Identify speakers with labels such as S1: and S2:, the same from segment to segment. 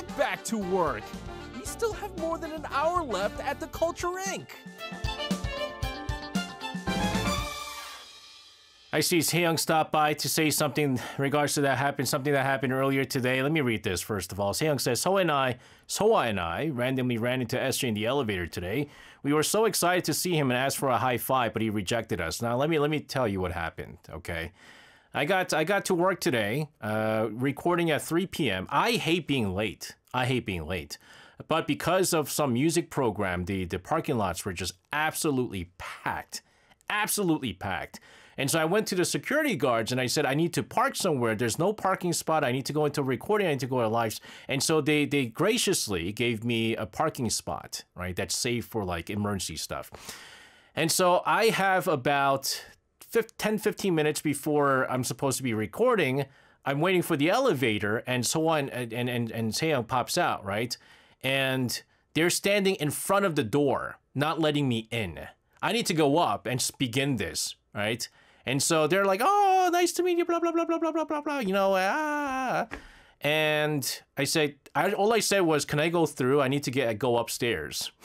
S1: get back to work. We still have more than an hour left at the Culture Inc. I see Taeyong stopped by to say something in regards to something that happened earlier today. Let me read this first of all. Taeyong says, Soa and I randomly ran into SJ in the elevator today. We were so excited to see him and asked for a high five, but he rejected us. Now let me tell you what happened, okay? I got to work today, recording at 3 p.m. I hate being late. But because of some music program, the parking lots were just absolutely packed. And so I went to the security guards and I said, I need to park somewhere. There's no parking spot. I need to go into recording. I need to go to lives. And so they graciously gave me a parking spot, right? That's safe for like emergency stuff. And so I have about 10-15 minutes before I'm supposed to be recording. I'm waiting for the elevator and so on. And Taeyong pops out, right? And they're standing in front of the door, not letting me in. I need to go up and begin this, right? And so they're like, oh, nice to meet you, blah, blah, blah, blah, blah, blah, blah, blah, you know, And I said, all I said was, can I go through? I need to go upstairs.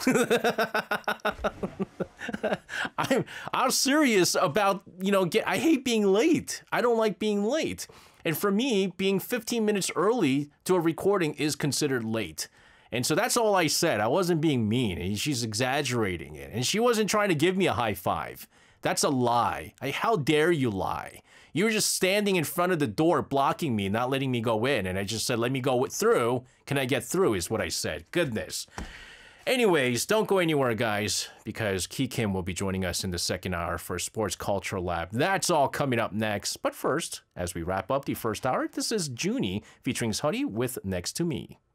S1: I'm serious about, I hate being late. I don't like being late. And for me, being 15 minutes early to a recording is considered late. And so that's all I said. I wasn't being mean. And she's exaggerating it. And she wasn't trying to give me a high five. That's a lie. How dare you lie? You were just standing in front of the door blocking me, not letting me go in. And I just said, let me go through. Can I get through is what I said. Goodness. Anyways, don't go anywhere, guys, because Ki Kim will be joining us in the second hour for Sports Culture Lab. That's all coming up next. But first, as we wrap up the first hour, this is Junie featuring Sunny with Next to Me.